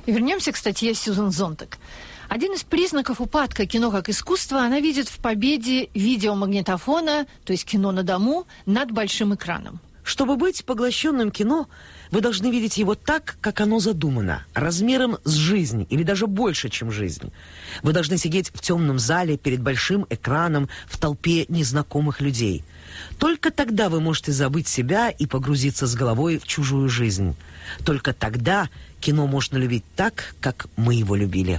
И вернемся к статье Сьюзан Зонтаг. Один из признаков упадка кино как искусства она видит в победе видеомагнитофона, то есть кино на дому, над большим экраном. Чтобы быть поглощенным кино, вы должны видеть его так, как оно задумано, размером с жизнь или даже больше, чем жизнь. Вы должны сидеть в темном зале перед большим экраном в толпе незнакомых людей. Только тогда вы можете забыть себя и погрузиться с головой в чужую жизнь. Только тогда кино можно любить так, как мы его любили.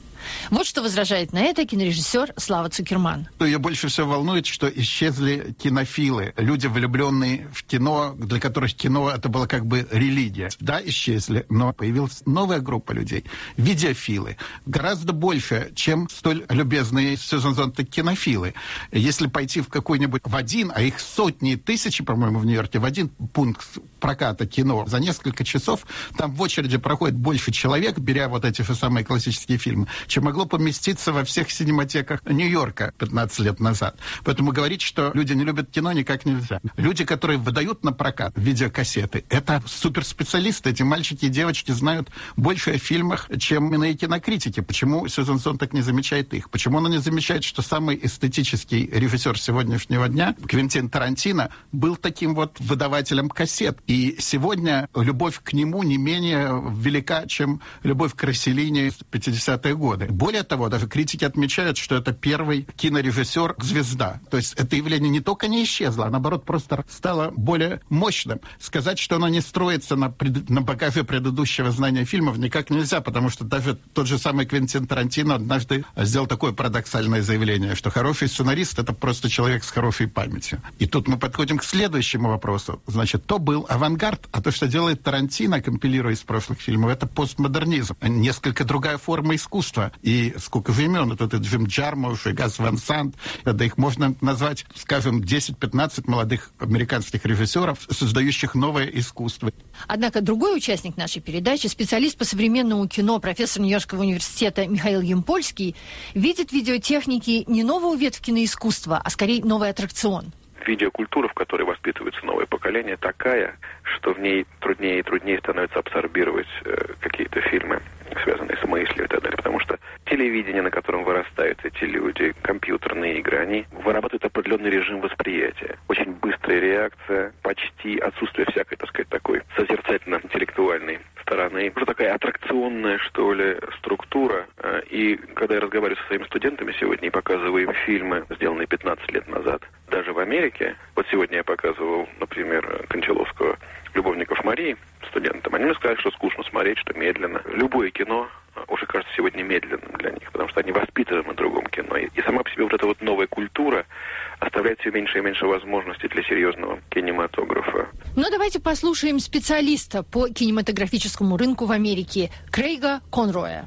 Вот что возражает на это кинорежиссер Слава Цукерман. Ее больше всего волнует, что исчезли кинофилы. Люди, влюбленные в кино, для которых кино это было как бы религия. Да, исчезли, но появилась новая группа людей. Видеофилы. Гораздо больше, чем столь любезные Сьюзан Зонтаг кинофилы. Если пойти в один, а их сотни и тысячи, по-моему, в Нью-Йорке, в один пункт проката кино за несколько часов, там в очереди проходит больше человек, беря вот эти же самые классические фильмы, чем могло поместиться во всех синематеках Нью-Йорка 15 лет назад. Поэтому говорить, что люди не любят кино, никак нельзя. Люди, которые выдают на прокат видеокассеты, это суперспециалисты. Эти мальчики и девочки знают больше о фильмах, чем иные кинокритики. Почему Сьюзан Зонтаг не замечает их? Почему она не замечает, что самый эстетический режиссер сегодняшнего дня, Квентин Тарантино, был таким вот выдавателем кассет? И сегодня любовь к нему не менее велика, чем любовь к Росселлини в 50-е годы. Более того, даже критики отмечают, что это первый кинорежиссер-звезда. То есть это явление не только не исчезло, а наоборот просто стало более мощным. Сказать, что оно не строится на багаже предыдущего знания фильмов, никак нельзя, потому что даже тот же самый Квентин Тарантино однажды сделал такое парадоксальное заявление, что хороший сценарист — это просто человек с хорошей памятью. И тут мы подходим к следующему вопросу. Значит, то был авангард, а то, что делает Тарантино, компилируя из прошлых фильмов, это постмодернизм. Несколько другая форма искусства. И сколько же имен. Это Джим Джармуш и Гас Ван Sant. Да их можно назвать, скажем, 10-15 молодых американских режиссеров, создающих новое искусство. Однако другой участник нашей передачи, специалист по современному кино, профессор Нью-Йоркского университета Михаил Ямпольский, видит в видеотехнике не новую ветвь киноискусства, а скорее новый аттракцион. Видеокультура, в которой воспитывается новое поколение, такая, что в ней труднее и труднее становится абсорбировать какие-то фильмы, связанные с мыслью и так далее. Потому что телевидение, на котором вырастают эти люди, компьютерные игры, они вырабатывают определенный режим восприятия. Очень быстрая реакция, почти отсутствие всякой, так сказать, такой созерцательно-интеллектуальной стороны. Уже такая аттракционная, что ли, структура. И когда я разговариваю со своими студентами сегодня и показываю им фильмы, сделанные 15 лет назад, даже в Америке, вот сегодня я показывал, например, Кончаловского «Любовников Марии» студентам, они мне сказали, что скучно смотреть, что медленно. Любое кино уже кажется сегодня медленным для них, потому что они воспитаны на другом кино. И сама по себе вот эта вот новая культура оставляет все меньше и меньше возможностей для серьезного кинематографа. Но давайте послушаем специалиста по кинематографическому рынку в Америке Крейга Конроя.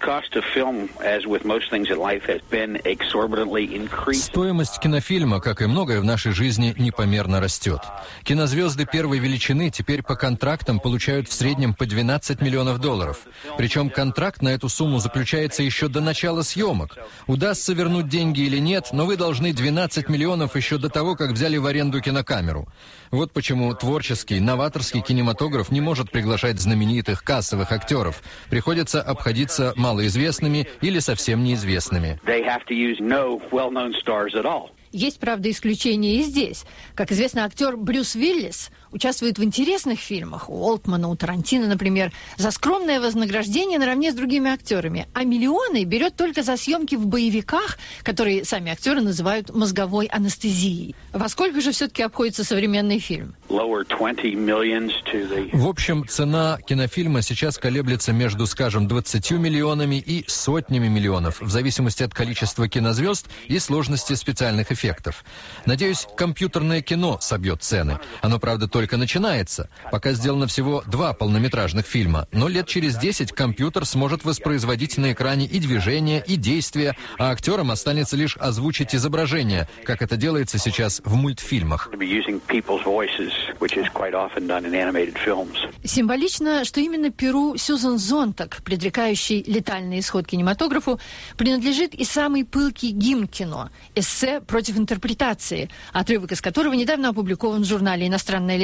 Стоимость кинофильма, как и многое в нашей жизни, непомерно растет. Кинозвезды первой величины теперь по контрактам получают в среднем по $12 миллионов. Причем контракт на эту сумму заключается еще до начала съемок. Удастся вернуть деньги или нет, но вы должны 12 миллионов еще до того, как взяли в аренду кинокамеру. Вот почему творческий, новаторский кинематограф не может приглашать знаменитых кассовых актеров. Приходится обходиться малоизвестными или совсем неизвестными. Есть, правда, исключения и здесь. Как известно, актер Брюс Уиллис участвует в интересных фильмах, у Олтмана, у Тарантино, например, за скромное вознаграждение наравне с другими актерами, а миллионы берет только за съемки в боевиках, которые сами актеры называют мозговой анестезией. Во сколько же все-таки обходится современный фильм? В общем, цена кинофильма сейчас колеблется между, скажем, 20 миллионами и сотнями миллионов, в зависимости от количества кинозвезд и сложности специальных эффектов. Надеюсь, компьютерное кино собьет цены. Оно, правда, только начинается. Пока сделано всего 2 полнометражных фильма, но лет через 10 компьютер сможет воспроизводить на экране и движения, и действия, а актерам останется лишь озвучить изображение, как это делается сейчас в мультфильмах. Символично, что именно перу Сьюзан Зонтаг, предрекающий летальный исход кинематографу, принадлежит и самый пылкий гимн кино – эссе «Против интерпретации», отрывок из которого недавно опубликован в журнале «Иностранная литература».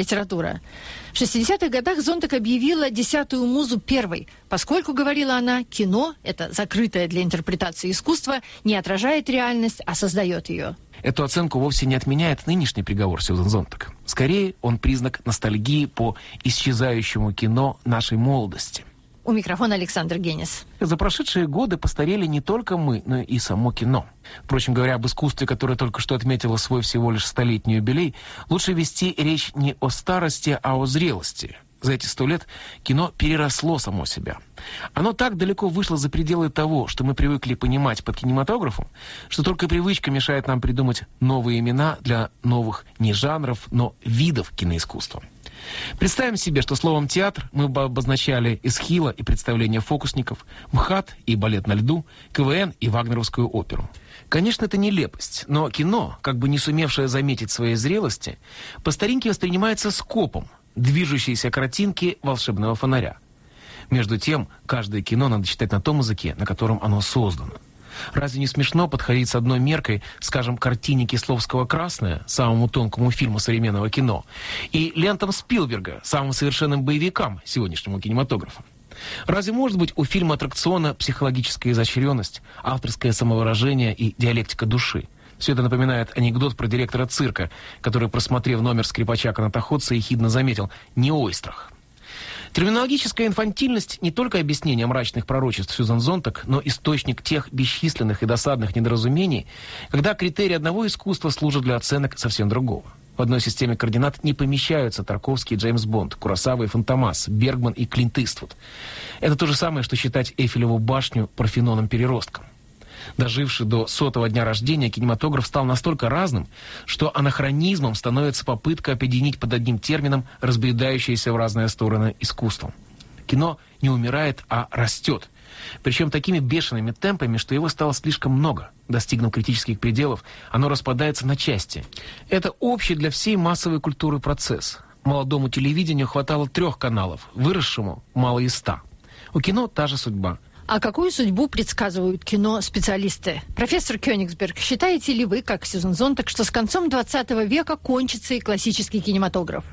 литература. В 60-х годах Зонтак объявила 10-ю музу первой, поскольку, говорила она, кино, это закрытое для интерпретации искусство, не отражает реальность, а создает ее. Эту оценку вовсе не отменяет нынешний приговор Сьюзан Зонтак. Скорее, он признак ностальгии по исчезающему кино нашей молодости. У микрофона Александр Генис. За прошедшие годы постарели не только мы, но и само кино. Впрочем, говоря об искусстве, которое только что отметило свой всего лишь 100-летний юбилей, лучше вести речь не о старости, а о зрелости. За эти 100 лет кино переросло само себя. Оно так далеко вышло за пределы того, что мы привыкли понимать под кинематографом, что только привычка мешает нам придумать новые имена для новых не жанров, но видов киноискусства. Представим себе, что словом «театр» мы бы обозначали эсхила и представление фокусников, МХАТ и балет на льду, КВН и вагнеровскую оперу. Конечно, это нелепость, но кино, как бы не сумевшее заметить своей зрелости, по старинке воспринимается скопом, движущейся картинки волшебного фонаря. Между тем, каждое кино надо читать на том языке, на котором оно создано. Разве не смешно подходить с одной меркой, скажем, картине Кисловского «Красное», самому тонкому фильму современного кино, и лентам Спилберга, самым совершенным боевикам сегодняшнего кинематографа? Разве может быть у фильма аттракциона психологическая изощренность, авторское самовыражение и диалектика души? Все это напоминает анекдот про директора цирка, который, просмотрев номер скрипача-канатоходца, ехидно заметил «не ойстрах». Терминологическая инфантильность не только объяснение мрачных пророчеств Сьюзан Зонтак, но источник тех бесчисленных и досадных недоразумений, когда критерии одного искусства служат для оценок совсем другого. В одной системе координат не помещаются Тарковский и Джеймс Бонд, Куросава и Фантомас, Бергман и Клинт Иствуд. Это то же самое, что считать Эйфелеву башню Парфеноном-переростком. Доживший до 100-го дня рождения, кинематограф стал настолько разным, что анахронизмом становится попытка объединить под одним термином разбредающееся в разные стороны искусство. Кино не умирает, а растет. Причем такими бешеными темпами, что его стало слишком много. Достигнув критических пределов, оно распадается на части. Это общий для всей массовой культуры процесс. Молодому телевидению хватало 3 каналов, выросшему мало и 100. У кино та же судьба. А какую судьбу предсказывают кино специалисты? Профессор Кёнигсберг, считаете ли вы, как Сьюзан Зонтак, что с концом 20 века кончится и классический кинематограф?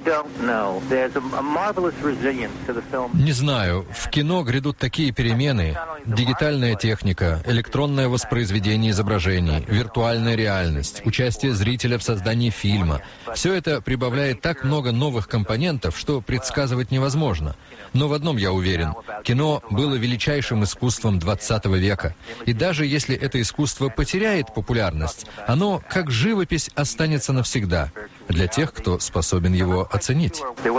Не знаю. В кино грядут такие перемены. Дигитальная техника, электронное воспроизведение изображений, виртуальная реальность, участие зрителя в создании фильма. Все это прибавляет так много новых компонентов, что предсказывать невозможно. Но в одном я уверен. Кино было величайшим искусством 20 века. И даже если это искусство потеряет популярность, оно, как живопись, останется навсегда для тех, кто способен его оценить.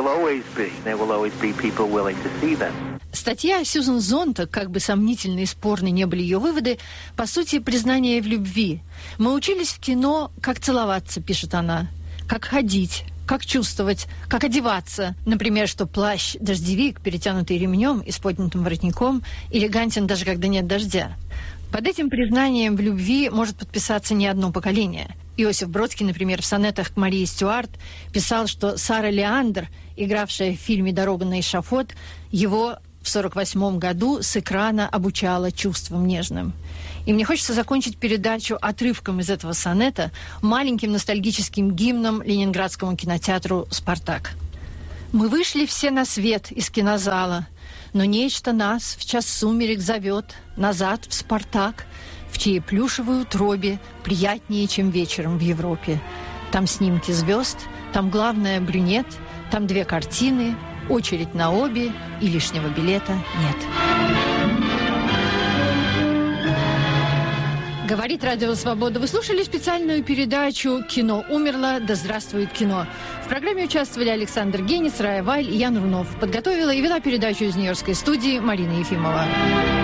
Статья Сьюзан Зонтак, как бы сомнительны и спорны не были ее выводы, по сути, признание в любви. «Мы учились в кино, как целоваться», пишет она, «как ходить, как чувствовать, как одеваться. Например, что плащ-дождевик, перетянутый ремнем и с поднятым воротником, элегантен даже когда нет дождя». Под этим признанием в любви может подписаться не одно поколение. Иосиф Бродский, например, в сонетах к Марии Стюарт писал, что Сара Леандр, игравшая в фильме «Дорога на эшафот», его в 1948 году с экрана обучала чувствам нежным. И мне хочется закончить передачу отрывком из этого сонета, маленьким ностальгическим гимном Ленинградскому кинотеатру «Спартак». «Мы вышли все на свет из кинозала, но нечто нас в час сумерек зовет назад в Спартак, в чьей плюшевой утробе приятнее, чем вечером в Европе. Там снимки звезд, там главное брюнет, там 2 картины, очередь на обе, и лишнего билета нет». Говорит Радио Свобода. Вы слушали специальную передачу «Кино умерло, да здравствует кино». В программе участвовали Александр Генис, Рая Вайль и Ян Рунов. Подготовила и вела передачу из Нью-Йоркской студии Марина Ефимова.